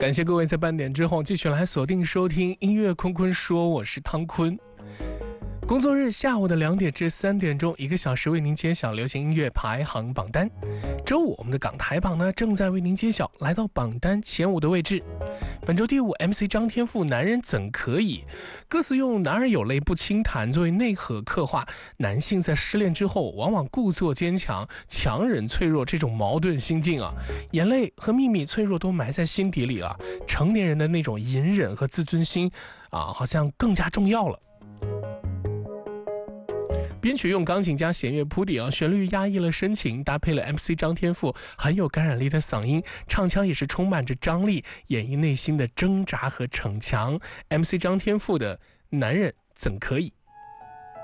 感谢各位在半点之后继续来锁定收听音乐坤坤说，我是汤坤。工作日下午的2点至3点钟，1个小时为您揭晓流行音乐排行榜单。周五我们的港台榜呢正在为您揭晓，来到榜单前5的位置。本周第5 MC 张天赋，男人怎可以？歌词用男儿有泪不轻弹作为内核刻画男性在失恋之后往往故作坚强、强忍脆弱这种矛盾心境啊，眼泪和秘密脆弱都埋在心底里了，成年人的那种隐忍和自尊心啊，好像更加重要了。编曲用钢琴加弦乐铺底啊，旋律压抑了深情，搭配了 MC 张天赋很有感染力的嗓音，唱腔也是充满着张力，演绎内心的挣扎和逞强。MC 张天赋的男人怎可以？